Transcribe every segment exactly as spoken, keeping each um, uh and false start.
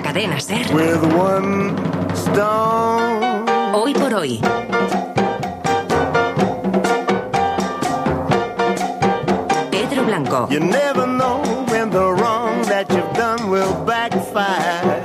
cadena SER. With one stone. Hoy por hoy. Pedro Blanco. You never know when the wrong that you've done will backfire.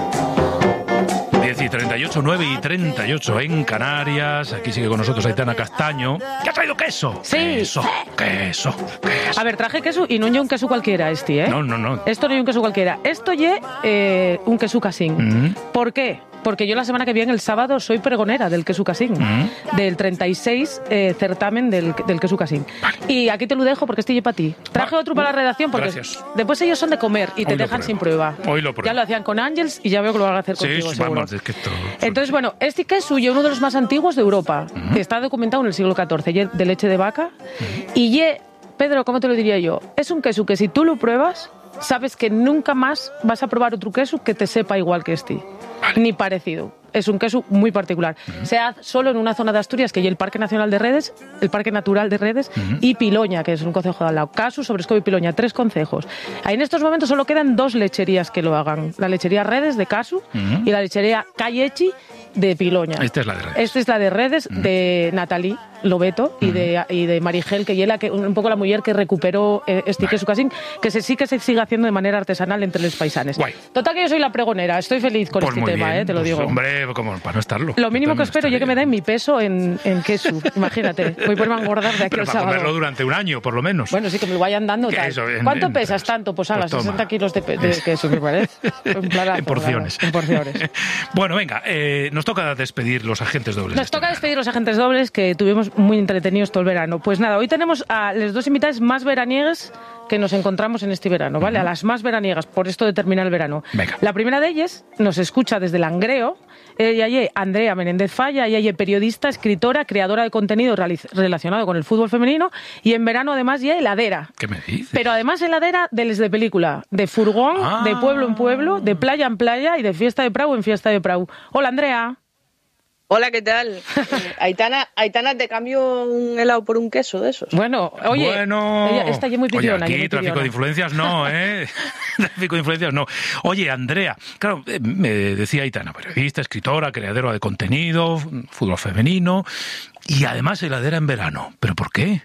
diez y treinta y ocho, nueve y treinta y ocho en Canarias. Aquí sigue con nosotros Aitana Castaño. ¿Qué ha traído queso? Sí. Queso, queso, queso. A ver, traje queso y no es un queso cualquiera este, ¿eh? No, no, no. Esto no es un queso cualquiera. Esto es eh, un queso casín. Mm. ¿Por qué? Porque yo la semana que viene, el sábado, soy pregonera del queso casín. Mm. Del treinta y seis eh, certamen del, del queso casín. Vale. Y aquí te lo dejo porque estoy para ti. Traje Va. otro para la redacción porque Gracias. después ellos son de comer y te Hoy lo dejan pruebo. sin prueba. Hoy lo pruebo. Ya lo hacían con Ángels y ya veo que lo van a hacer Sí, contigo, sí, seguro. vamos, es que esto... Entonces, bueno, este queso es uno de los más antiguos de Europa. Uh-huh. Está documentado en el siglo catorce, ye de leche de vaca. Uh-huh. Y ye, Pedro, ¿cómo te lo diría yo? Es un queso que si tú lo pruebas, sabes que nunca más vas a probar otro queso que te sepa igual que este. Vale. Ni parecido. Es un queso muy particular. Uh-huh. Se hace solo en una zona de Asturias, que es el Parque Nacional de Redes, el Parque Natural de Redes, uh-huh. y Piloña, que es un concejo de al lado. Casu, Sobrescobo y Piloña, tres concejos. Ahí en estos momentos solo quedan dos lecherías que lo hagan. La lechería Redes de Casu uh-huh. y la lechería Callechi de Piloña. Esta es la de Redes. Esta es la de Redes, uh-huh. de Natalie Lobeto uh-huh. y de y de Marigel, que es que un poco la mujer que recuperó eh, este vale. queso casín, que se sí que se sigue haciendo de manera artesanal entre los paisanes. Guay. Total que yo soy la pregonera, estoy feliz con pues este tema, bien. eh, te lo pues, digo. Hombre, como para no estarlo. Lo mínimo que espero es que me den mi peso en, en queso. Imagínate, voy por engordar de aquí Pero al para sábado. comerlo durante un año, por lo menos. Bueno, sí, que me lo vayan dando. Tal. Eso, en, ¿Cuánto en, pesas pues, tanto? Pues a las pues sesenta kilos de, de queso, me parece. En, plan, en porciones. En porciones. Bueno, venga, eh, nos toca despedir los agentes dobles. Nos este toca verano. despedir los agentes dobles que tuvimos muy entretenidos todo el verano. Pues nada, hoy tenemos a los dos invitados más veraniegas que nos encontramos en este verano, ¿vale? Uh-huh. A las más veraniegas, por esto de terminar el verano. Venga. La primera de ellas nos escucha desde Langreo. Ella es Andrea Menéndez Falla, ella es periodista, escritora, creadora de contenido realiz- relacionado con el fútbol femenino y en verano además ya heladera. ¿Qué me dices? Pero además heladera de les de película, de furgón, ah. de pueblo en pueblo, de playa en playa y de fiesta de Prau en fiesta de Prau. Hola, Andrea. Hola, ¿qué tal? Eh, Aitana, Aitana, te cambio un helado por un queso de esos. Bueno, oye, bueno. ella está ya muy pidiona. Oye, aquí muy tráfico pidiona. de influencias no, ¿eh? Tráfico de influencias no. Oye, Andrea, claro, eh, me decía Aitana, periodista, escritora, creadora de contenido, fútbol femenino y además heladera en verano. ¿Pero por qué?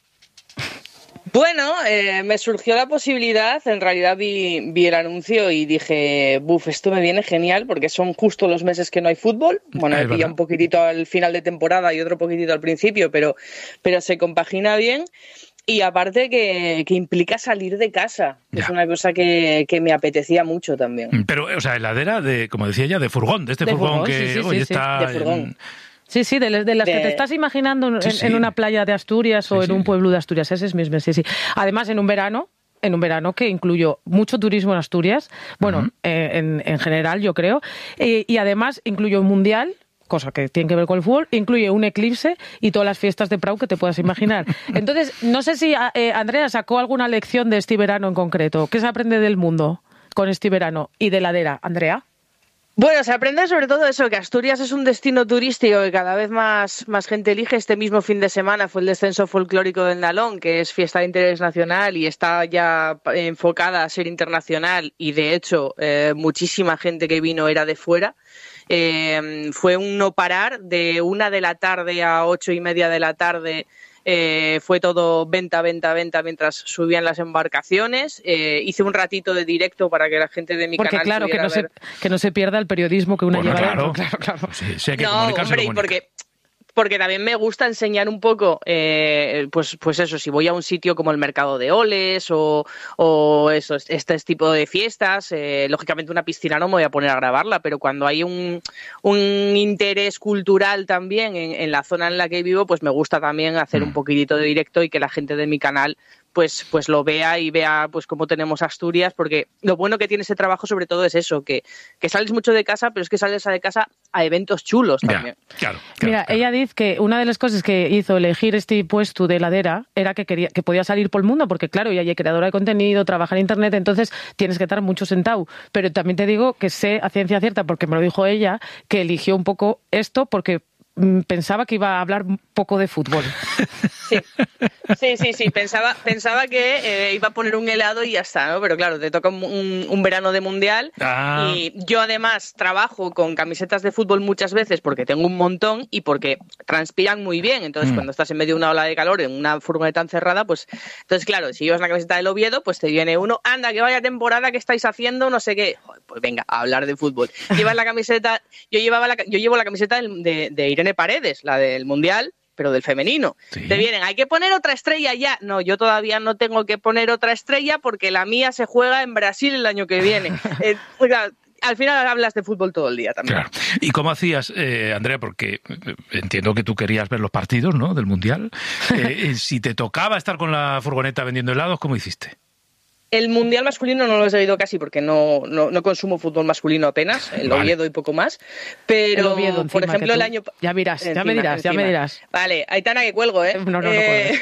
Bueno, eh, me surgió la posibilidad, en realidad vi, vi el anuncio y dije, buf, esto me viene genial porque son justo los meses que no hay fútbol. Bueno, me pilla un poquitito al final de temporada y otro poquitito al principio, pero, pero se compagina bien. Y aparte que, que implica salir de casa, ya. Es una cosa que, que me apetecía mucho también. Pero, o sea, heladera de, como decía ella, de furgón, de este de furgón, furgón, que sí, sí, hoy sí, está... de furgón. En... Sí, sí, de, de las de... que te estás imaginando en, sí, sí. en una playa de Asturias o sí, en sí. un pueblo de Asturias, ese es mismo, sí, sí. Además, en un verano, en un verano que incluyó mucho turismo en Asturias, bueno, uh-huh. eh, en, en general yo creo, eh, y además incluyó un mundial, cosa que tiene que ver con el fútbol, incluye un eclipse y todas las fiestas de Prau que te puedas imaginar. Entonces, no sé si eh, Andrea sacó alguna lección de este verano en concreto. ¿Qué se aprende del mundo con este verano y de heladera? Andrea. Bueno, se aprende sobre todo eso, que Asturias es un destino turístico que cada vez más, más gente elige. Este mismo fin de semana fue el descenso folclórico del Nalón, que es fiesta de interés nacional y está ya enfocada a ser internacional y de hecho eh, muchísima gente que vino era de fuera. Eh, fue un no parar de una de la tarde a ocho y media de la tarde. Eh, fue todo venta, venta, venta mientras subían las embarcaciones. Eh, hice un ratito de directo para que la gente de mi porque, canal claro, que no, ver... se, que no se pierda el periodismo que uno bueno, lleva claro. dentro. Claro, claro. Sí, sí, hay que no, comunicarse, hombre, y comunica. porque... Porque también me gusta enseñar un poco, eh, pues, pues eso, si voy a un sitio como el Mercado de Oles o, o eso, este tipo de fiestas, eh, lógicamente una piscina no me voy a poner a grabarla, pero cuando hay un, un interés cultural también en, en la zona en la que vivo, pues me gusta también hacer un poquitito de directo y que la gente de mi canal pues, pues lo vea y vea pues cómo tenemos Asturias, porque lo bueno que tiene ese trabajo sobre todo es eso, que, que sales mucho de casa, pero es que sales de casa a eventos chulos también. Ya, claro, claro, Mira, claro. ella dice que una de las cosas que hizo elegir este puesto de heladera era que quería que podía salir por el mundo, porque claro, ella es creadora de contenido, trabaja en internet, entonces tienes que estar mucho sentado. Pero también te digo que sé a ciencia cierta, porque me lo dijo ella, que eligió un poco esto porque mm, pensaba que iba a hablar un poco de fútbol. Sí, sí, sí, sí. Pensaba, pensaba que eh, iba a poner un helado y ya está, ¿no? Pero claro, te toca un, un, un verano de mundial Ah. y yo además trabajo con camisetas de fútbol muchas veces porque tengo un montón y porque transpiran muy bien. Entonces, Mm. cuando estás en medio de una ola de calor en una furgoneta encerrada, pues entonces claro, si llevas la camiseta del Oviedo, pues te viene uno, anda, que vaya temporada que estáis haciendo, no sé qué. Joder, pues venga, a hablar de fútbol. Llevas la camiseta, yo llevaba la, yo llevo la camiseta del- de, de Irene Paredes, la del mundial, pero del femenino. Sí. Te vienen, hay que poner otra estrella ya. No, yo todavía no tengo que poner otra estrella porque la mía se juega en Brasil el año que viene. Eh, oiga, al final hablas de fútbol todo el día también. Claro. ¿Y cómo hacías, eh, Andrea? Porque eh, entiendo que tú querías ver los partidos, ¿no?, del Mundial. Eh, eh, si te tocaba estar con la furgoneta vendiendo helados, ¿cómo hiciste? El mundial masculino no lo he seguido casi porque no, no, no consumo fútbol masculino apenas, el Vale. Oviedo y poco más. Pero, El Oviedo, encima, por ejemplo, que el tú- año... Ya mirás, ya Encima, me dirás, ya me encima. dirás. Vale, Aitana, que cuelgo, ¿eh? No, no, no Eh,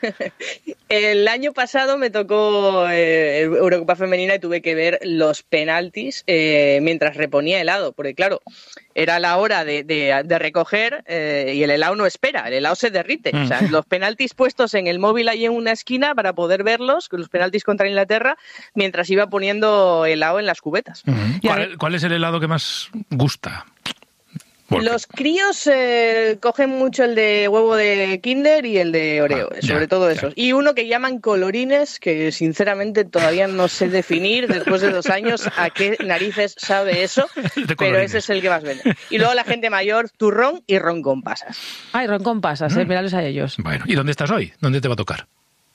el año pasado me tocó eh, Eurocopa Femenina y tuve que ver los penaltis eh, mientras reponía helado, porque claro, era la hora de, de, de recoger eh, y el helado no espera, el helado se derrite. Mm. O sea, los penaltis puestos en el móvil ahí en una esquina para poder verlos, los penaltis contra Inglaterra, mientras iba poniendo helado en las cubetas. Y a ¿Cuál, ver- cuál es el helado que más gusta? Porque- Los críos eh, cogen mucho el de huevo de Kinder y el de Oreo, Ah, sobre ya, todo ya. esos. Y uno que llaman colorines, que sinceramente todavía no sé definir después de dos años a qué narices sabe eso, De pero colorines. ese es el que más vende. Y luego la gente mayor, turrón y ron con pasas. Ay, ron con pasas, eh, mírales a ellos. Bueno, ¿y dónde estás hoy? ¿Dónde te va a tocar?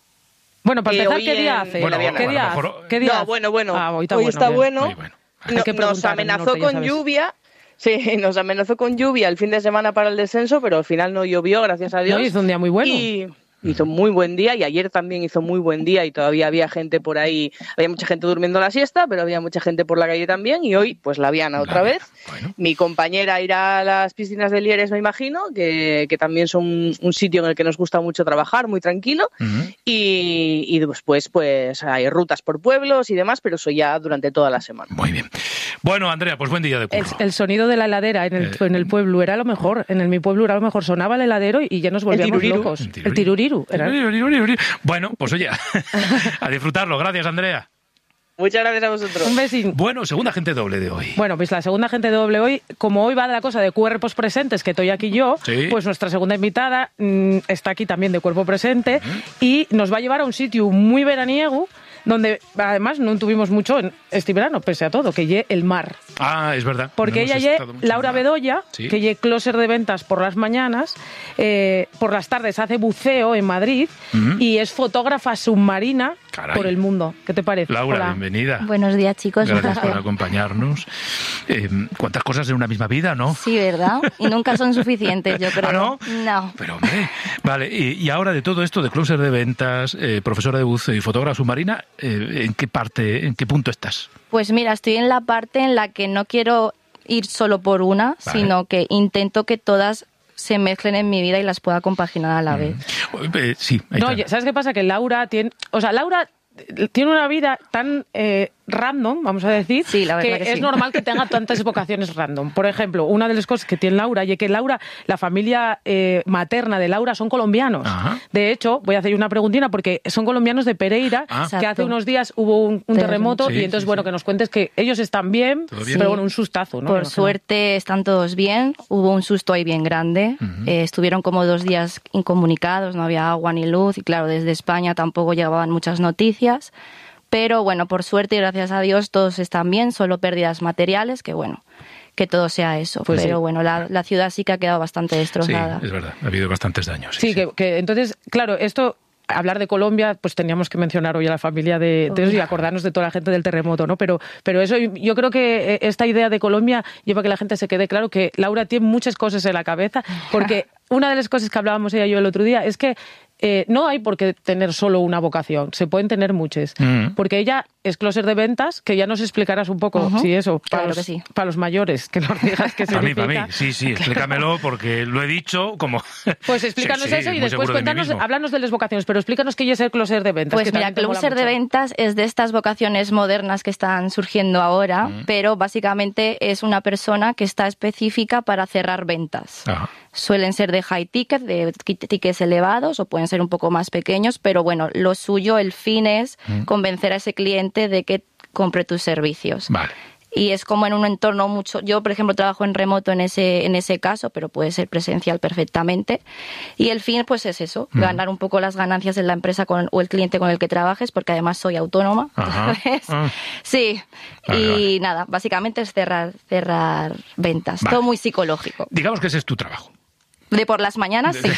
Bueno, para Eh, empezar, hoy ¿qué día en- hace? Bueno, ¿Qué bueno, día a lo hace? mejor- ¿Qué día No, hace? bueno, bueno, Ah, hoy está hoy bueno, está bien. bueno. Muy bueno. Hay No- que nos preguntar en el amenazó norte, ya con sabes. lluvia. Sí, nos amenazó con lluvia el fin de semana para el descenso, pero al final no llovió, gracias a Dios. No, hizo un día muy bueno. Y hizo muy buen día y ayer también hizo muy buen día y todavía había gente por ahí, había mucha gente durmiendo la siesta, pero había mucha gente por la calle también y hoy pues la Viana otra La vez. Viana, bueno. Mi compañera irá a las piscinas de Lieres, me imagino, que, que también son un, un sitio en el que nos gusta mucho trabajar, muy tranquilo. Ujú. Y, y después pues hay rutas por pueblos y demás, pero eso ya durante toda la semana. Muy bien. Bueno, Andrea, pues buen día de El, curro. el sonido de la heladera en el, Eh. en el pueblo era lo mejor. En el, mi pueblo era lo mejor. Sonaba el heladero y ya nos volvíamos tiruriru. locos. El tiruriru. Era... Tiruriru. Bueno, pues oye, a disfrutarlo. Gracias, Andrea. Muchas gracias a vosotros. Un besín. Bueno, segunda gente doble de hoy. Bueno, pues la segunda gente doble hoy, como hoy va de la cosa de cuerpos presentes, que estoy aquí yo, Sí. pues nuestra segunda invitada mm, está aquí también de cuerpo presente y nos va a llevar a un sitio muy veraniego, donde además no tuvimos mucho en este verano, pese a todo, que lle el mar. Ah, es verdad. Porque No ella hemos lle estado mucho en Laura el mar. Bedoya, Sí. que lle closer de ventas por las mañanas, eh, por las tardes hace buceo en Madrid Ujú. y es fotógrafa submarina Caray. por el mundo. ¿Qué te parece? Laura, Hola. bienvenida. Buenos días, chicos. Un Gracias por placer. acompañarnos. Eh, ¿Cuántas cosas en una misma vida, no? Sí, ¿verdad? Y nunca son suficientes, yo creo. ¿Ah, no? No. Pero, hombre, vale. Y, y ahora de todo esto, de closer de ventas, eh, profesora de buceo y fotógrafa submarina, eh, ¿en qué parte, en qué punto estás? Pues mira, estoy en la parte en la que no quiero ir solo por una, Vale. sino que intento que todas se mezclen en mi vida y las pueda compaginar a la vez. Eh, sí, ahí No, está. oye, ¿sabes qué pasa? Que Laura tiene... O sea, Laura tiene una vida tan eh, random, vamos a decir, Sí, la verdad que, que es sí. normal que tenga tantas vocaciones random. Por ejemplo, una de las cosas que tiene Laura, y es que Laura, la familia eh, materna de Laura son colombianos. Ajá. De hecho, voy a hacer una preguntina porque son colombianos de Pereira, Ah. que Exacto. hace unos días hubo un, un terremoto Sí, y entonces, sí, bueno, sí. que nos cuentes que ellos están bien, ¿Todo bien? pero bueno, un sustazo, ¿no? Por Imagino. suerte están todos bien. Hubo un susto ahí bien grande. Eh, estuvieron como dos días incomunicados, no había agua ni luz y claro, desde España tampoco llegaban muchas noticias. Pero bueno, por suerte y gracias a Dios todos están bien, solo pérdidas materiales, que bueno, que todo sea eso. Pues Pero sí. bueno, la, la ciudad sí que ha quedado bastante Sí, destrozada. es verdad. Ha habido bastantes daños. Sí, que, que entonces, claro, esto, hablar de Colombia, pues teníamos que mencionar hoy a la familia de, de ellos y acordarnos de toda la gente del terremoto, ¿no? Pero, pero eso, yo creo que eh, esta idea de Colombia lleva a que la gente se quede claro que Laura tiene muchas cosas en la cabeza, porque una de las cosas que hablábamos ella y yo el otro día es que eh, no hay por qué tener solo una vocación, se pueden tener muchas. Mm. Porque ella es closer de ventas, que ya nos explicarás un poco, Ujú. si eso, para, Claro los, que sí. para los mayores, que nos digas qué Para mí, significa. para mí, sí, sí, explícamelo porque lo he dicho como... Pues explícanos Sí, sí, eso y muy después seguro de mí cuéntanos, mismo. háblanos de las vocaciones, pero explícanos qué es el closer de ventas. Pues que mira, también te mola closer de mucho. ventas es de estas vocaciones modernas que están surgiendo ahora, Mm. pero básicamente es una persona que está específica para cerrar ventas. Ajá. Suelen ser de high ticket, de tickets elevados, o pueden ser un poco más pequeños, pero bueno, lo suyo, el fin es Mm. convencer a ese cliente de que compre tus servicios. Vale. Y es como en un entorno mucho... Yo, por ejemplo, trabajo en remoto en ese, en ese caso, pero puede ser presencial perfectamente. Y el fin, pues es eso, Mm. ganar un poco las ganancias de la empresa con, o el cliente con el que trabajes, porque además soy autónoma. Ajá. ¿sabes? Ah. Sí. Vale, y vale. nada, básicamente es cerrar, cerrar ventas. Vale. Todo muy psicológico. Digamos que ese es tu trabajo. De por las mañanas, sí.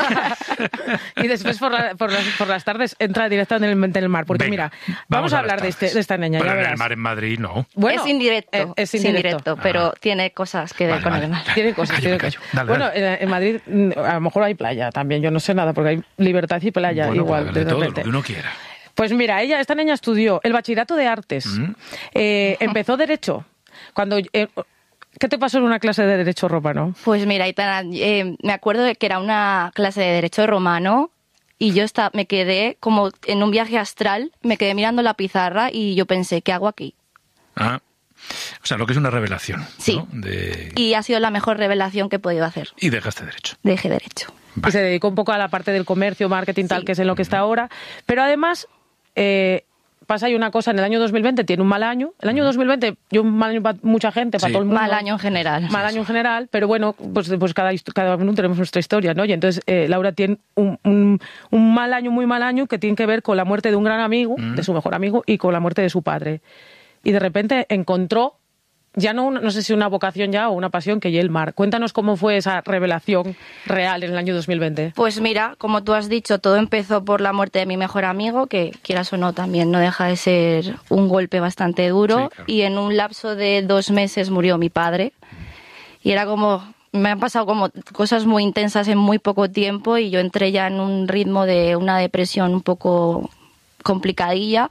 Y después por, la- por las, por las tardes entra directamente en el, en el mar. Porque Venga, mira, vamos, a las hablar de, este, tardes. de esta niña. Pero ya en el verás. mar en Madrid no. Bueno, es indirecto. eh, es es indirecto. indirecto, pero Ah. tiene cosas que ver Vale, con vale. el mar. Tiene cosas, Callo, tiene me callo. cosas. Dale, bueno, dale. en, en Madrid mm, a lo mejor hay playa también, yo no sé nada, porque hay libertad y playa Bueno, igual. puede haber de de todo, lo repente. que uno quiera. Pues mira, ella, esta niña estudió el bachillerato de artes, Mm. eh, empezó derecho. Cuando, eh, ¿qué te pasó en una clase de derecho romano? Pues mira, Aitana, eh, me acuerdo de que era una clase de Derecho Romano y yo esta- me quedé como en un viaje astral, me quedé mirando la pizarra y yo pensé, ¿qué hago aquí? Ah. O sea, lo que es una revelación. Sí. ¿no? De... Y ha sido la mejor revelación que he podido hacer. Y dejaste derecho. Dejé Derecho. Vale. Y se dedicó un poco a la parte del comercio, marketing, tal, que es en lo que está ahora. Pero además, eh, pasa ahí una cosa, en el año dos mil veinte tiene un mal año. El año dos mil veinte dio un mal año para mucha gente, para Sí. todo el mundo. Mal año en general. Mal año en general, pero bueno, pues, pues cada, hist- cada uno tenemos nuestra historia, ¿no? Y entonces eh, Laura tiene un, un, un mal año, muy mal año, que tiene que ver con la muerte de un gran amigo, Mm. de su mejor amigo, y con la muerte de su padre. Y de repente encontró, ya no, una- no sé si una vocación ya o una pasión, que y el mar. Cuéntanos cómo fue esa revelación real en el año dos mil veinte. Pues mira, como tú has dicho, todo empezó por la muerte de mi mejor amigo, que quieras o no también no deja de ser un golpe bastante duro. Sí, claro. Y en un lapso de dos meses murió mi padre. Y era como, me han pasado como cosas muy intensas en muy poco tiempo y yo entré ya en un ritmo de una depresión un poco complicadilla.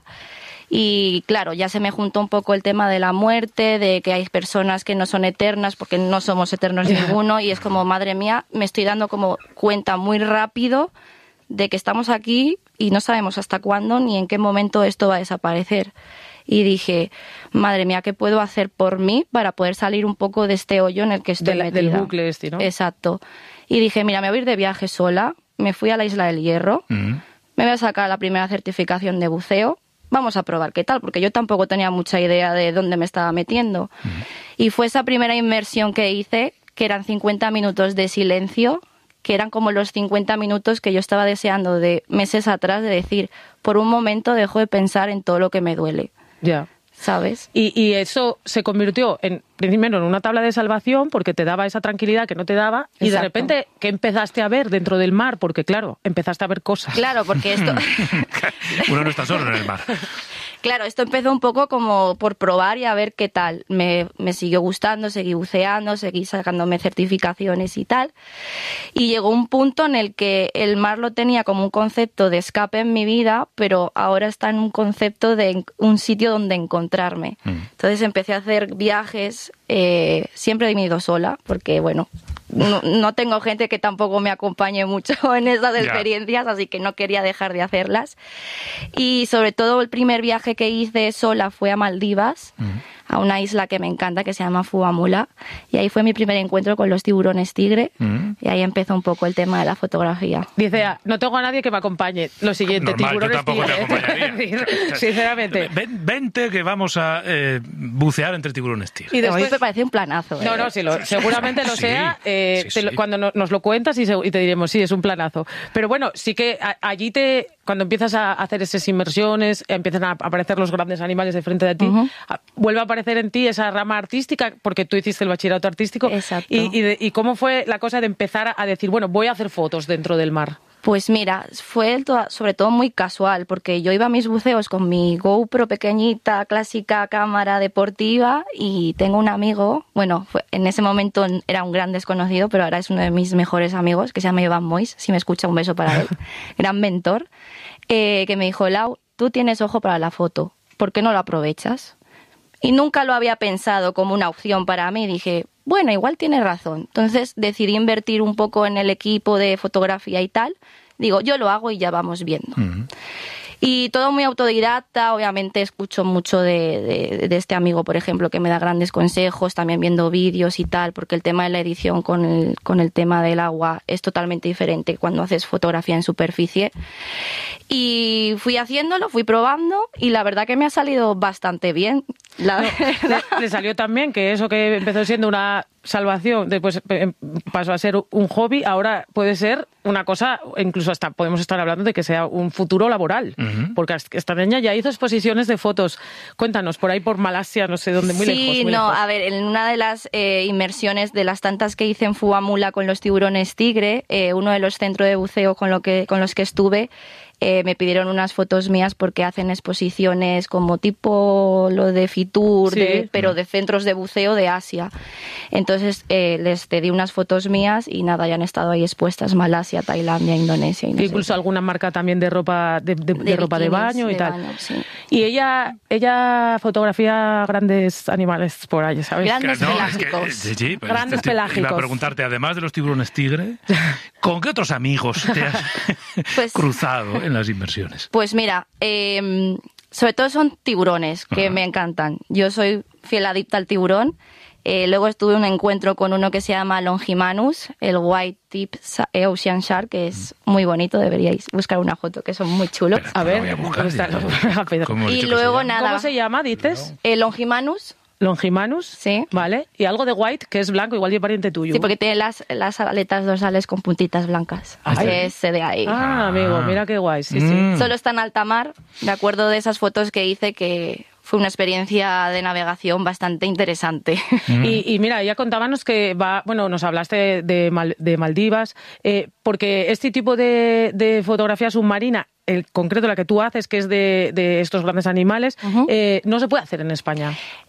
Y claro, ya se me juntó un poco el tema de la muerte, de que hay personas que no son eternas, porque no somos eternos ninguno, y es como, madre mía, me estoy dando como cuenta muy rápido de que estamos aquí y no sabemos hasta cuándo ni en qué momento esto va a desaparecer. Y dije, madre mía, ¿qué puedo hacer por mí para poder salir un poco de este hoyo en el que estoy De la- del metida? bucle este, ¿no? Exacto. Y dije, mira, me voy a ir de viaje sola, me fui a la Isla del Hierro, Mm. me voy a sacar la primera certificación de buceo, vamos a probar qué tal, porque yo tampoco tenía mucha idea de dónde me estaba metiendo. Y fue esa primera inmersión que hice, que eran cincuenta minutos de silencio, que eran como los cincuenta minutos que yo estaba deseando de meses atrás, de decir, por un momento dejo de pensar en todo lo que me duele, Ya. ¿sabes? Y, y eso se convirtió en, primero, en una tabla de salvación, porque te daba esa tranquilidad que no te daba, y de Exacto. repente, ¿qué empezaste a ver dentro del mar? Porque, claro, empezaste a ver cosas. Claro, porque esto... Uno no está solo en el mar. Claro, esto empezó un poco como por probar y a ver qué tal. Me, me siguió gustando, seguí buceando, seguí sacándome certificaciones y tal. Y llegó un punto en el que el mar lo tenía como un concepto de escape en mi vida, pero ahora está en un concepto de en- un sitio donde encontrarme. Mm. Entonces empecé a hacer viajes, eh, siempre he ido sola, porque bueno, no, no tengo gente que tampoco me acompañe mucho en esas Ya. experiencias, así que no quería dejar de hacerlas. Y sobre todo el primer viaje que hice sola fue a Maldivas, a una isla que me encanta que se llama Fuamula, y ahí fue mi primer encuentro con los tiburones tigre, Mm. y ahí empezó un poco el tema de la fotografía. Dice, ah, no tengo a nadie que me acompañe. Lo siguiente, Normal, yo tiburones tampoco te tigre. acompañaría. Es decir, Sinceramente. Ven- vente que vamos a eh, bucear entre tiburones tigre. Y Y después... me parece un planazo. ¿eh? No, no, sí, lo- seguramente lo Sí, sea. eh, sí, te lo- sí. cuando no- nos lo cuentas y, se- y te diremos, sí, es un planazo. Pero bueno, sí que a- allí te, cuando empiezas a hacer esas inmersiones, empiezan a aparecer los grandes animales de frente de ti, Ujú. a- vuelve a aparecer en ti esa rama artística, porque tú hiciste el bachillerato artístico. Exacto. Y, y, de- y cómo fue la cosa de empezar a, a decir, bueno, voy a hacer fotos dentro del mar. Pues mira, fue to- sobre todo muy casual, porque yo iba a mis buceos con mi GoPro pequeñita, clásica cámara deportiva, y tengo un amigo, bueno, fue, en ese momento era un gran desconocido, pero ahora es uno de mis mejores amigos, que se llama Iván Mois, si me escucha un beso para él, gran mentor, eh, que me dijo, Lau, tú tienes ojo para la foto, ¿por qué no lo aprovechas? Y nunca lo había pensado como una opción para mí, dije, bueno, igual tiene razón. Entonces decidí invertir un poco en el equipo de fotografía y tal. Digo, yo lo hago y ya vamos viendo. Uh-huh. Y todo muy autodidacta, obviamente escucho mucho de, de, de este amigo, por ejemplo, que me da grandes consejos, también viendo vídeos y tal, porque el tema de la edición con el, con el tema del agua es totalmente diferente cuando haces fotografía en superficie. Y fui haciéndolo, fui probando y la verdad que me ha salido bastante bien. La no, le, le salió tan bien que eso que empezó siendo una salvación, después pasó a ser un hobby, ahora puede ser una cosa, incluso hasta podemos estar hablando de que sea un futuro laboral, uh-huh. porque esta niña ya hizo exposiciones de fotos. Cuéntanos, por ahí por Malasia, no sé dónde, muy sí, lejos. Sí, no, lejos. A ver, en una de las eh, inmersiones de las tantas que hice en Fuamula con los tiburones tigre, eh, uno de los centros de buceo con, lo que, con los que estuve, Eh, me pidieron unas fotos mías porque hacen exposiciones como tipo lo de Fitur, sí. de, pero de centros de buceo de Asia. Entonces eh, les cedí unas fotos mías y nada, ya han estado ahí expuestas Malasia, Tailandia, Indonesia. Y no incluso sé. alguna marca también de ropa de, de, de, de ropa de baño y de tal. Baño, sí. Y ella ella fotografía grandes animales por ahí, ¿sabes? Grandes no, pelágicos. Es que, sí, sí, pues grandes te, te, pelágicos. Iba a preguntarte, además de los tiburones tigre, ¿con qué otros amigos te has pues, cruzado en las inversiones? Pues mira, eh, sobre todo son tiburones, que Ajá. me encantan. Yo soy fiel adicta al tiburón. Eh, luego estuve en un encuentro con uno que se llama Longimanus, el White Tip Ocean Shark, que es muy bonito, deberíais buscar una foto, que son muy chulos. Espera, a ver, voy a buscar, está, y luego nada. ¿Cómo se llama, dices? Eh, Longimanus. Longimanus, sí. Vale. Y algo de white, que es blanco, igual de pariente tuyo. Sí, porque tiene las, las aletas dorsales con puntitas blancas. Ay. Ese de ahí. Ah, amigo, mira qué guay, sí, mm. sí. Solo está en alta mar, de acuerdo de esas fotos que hice, que fue una experiencia de navegación bastante interesante. Mm. Y, y mira, ya contábamos que va, bueno, nos hablaste de, Mal, de Maldivas, eh, porque este tipo de, de fotografía submarina, el concreto la que tú haces, que es de, de estos grandes animales, uh-huh. eh, no se puede hacer en España.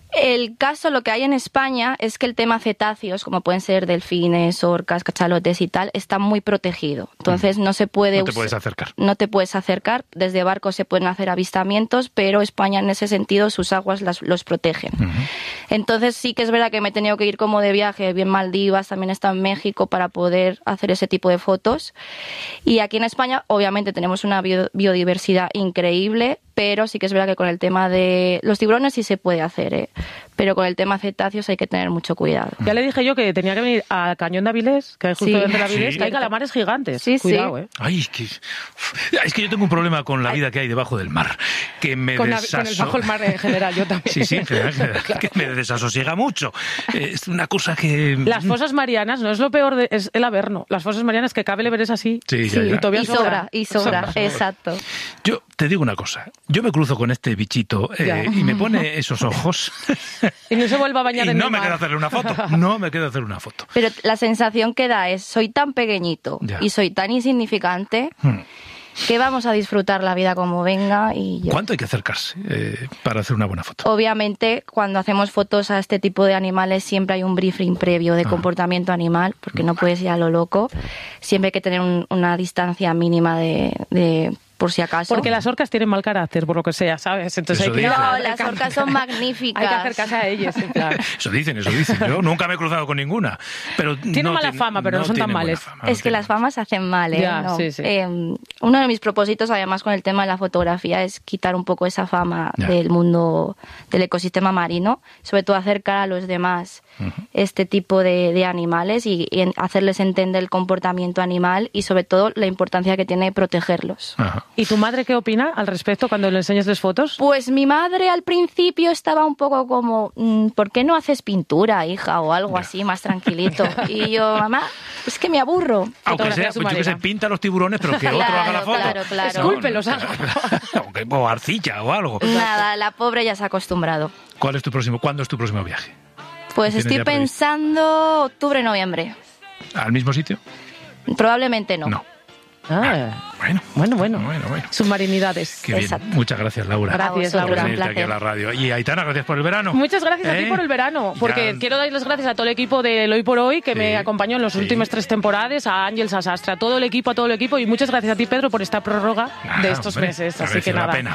El caso, lo que hay en España es que el tema cetáceos, como pueden ser delfines, orcas, cachalotes y tal, está muy protegido. Entonces no se puede... No te puedes acercar. No te puedes acercar. Desde barcos se pueden hacer avistamientos, pero España en ese sentido sus aguas las, los protegen. Uh-huh. Entonces sí que es verdad que me he tenido que ir como de viaje, bien Maldivas, también está en México, para poder hacer ese tipo de fotos. Y aquí en España obviamente tenemos una bio, biodiversidad increíble, pero sí que es verdad que con el tema de los tiburones sí se puede hacer, ¿eh? Pero con el tema cetáceos hay que tener mucho cuidado. Ya le dije yo que tenía que venir a Cañón de Avilés, que hay justo sí. dentro de Avilés, sí. que hay calamares gigantes. Sí, Cuidado, sí. ¿eh? Ay, es que, es que yo tengo un problema con la vida que hay debajo del mar, que me con, desaso... la, con el bajo el mar en general, yo también. Sí, sí, en general, en general claro. Que me desasosiega mucho. Es una cosa que... Las fosas marianas, no es lo peor, de, es el Averno. Las fosas marianas, que cabe le veres así. Sí, ya, sí. ya. Y todavía y sobra. sobra, y sobra, sobra. Exacto. Yo te digo una cosa, yo me cruzo con este bichito eh, y me pone esos ojos... Y no se vuelva a bañar y en no el me mar. quedo hacerle una foto, no me quedo hacer una foto. Pero la sensación que da es, soy tan pequeñito ya. y soy tan insignificante... Hmm. que vamos a disfrutar la vida como venga. Y yo. ¿Cuánto hay que acercarse eh, para hacer una buena foto? Obviamente, cuando hacemos fotos a este tipo de animales, siempre hay un briefing previo de ah. comportamiento animal, porque no puedes ir a lo loco. Siempre hay que tener un, una distancia mínima de, de por si acaso. Porque las orcas tienen mal carácter, por lo que sea, ¿sabes? Entonces eso hay que... No, dicen. las orcas son magníficas. Hay que acercarse a ellas, en plan. Eso dicen, eso dicen. Yo nunca me he cruzado con ninguna. Pero tienen no mala tiene, fama, pero no, no son tan males. Fama, es no que las famas hacen mal, ¿eh? Ya, no. sí, sí. Eh, uno de mis propósitos, además, con el tema de la fotografía es quitar un poco esa fama ya. del mundo, del ecosistema marino, sobre todo acercar a los demás uh-huh. este tipo de, de animales y, y hacerles entender el comportamiento animal y, sobre todo, la importancia que tiene protegerlos. Uh-huh. ¿Y tu madre qué opina al respecto cuando le enseñas las fotos? Pues mi madre al principio estaba un poco como, ¿por qué no haces pintura, hija? O algo así, más tranquilito. Y yo, mamá, es que me aburro. Aunque sea, pues yo que sé, pinta los tiburones, pero que otro claro, haga la foto. Claro, claro. Escúlpelos, haga. O arcilla o algo. Nada, la pobre ya se ha acostumbrado. ¿Cuál es tu próximo, ¿Cuándo es tu próximo viaje? Pues estoy pensando octubre, noviembre. ¿Al mismo sitio? Probablemente no. No. Ah, bueno, bueno, bueno. bueno, bueno. Submarinidades. Qué bien. Exacto. Muchas gracias, Laura. Gracias, A vosotros, Laura. un Venirte aquí placer. a la radio. Y Aitana, gracias por el verano. Muchas gracias a ti ¿Eh? por el verano, porque Ya. quiero dar las gracias a todo el equipo del Hoy por Hoy que Sí, me acompañó en las sí. últimas tres temporadas, a Ángel Sasastre, a todo el equipo, a todo el equipo, y muchas gracias a ti, Pedro, por esta prórroga Nada, de estos hombre, meses. Así merece que la nada. pena.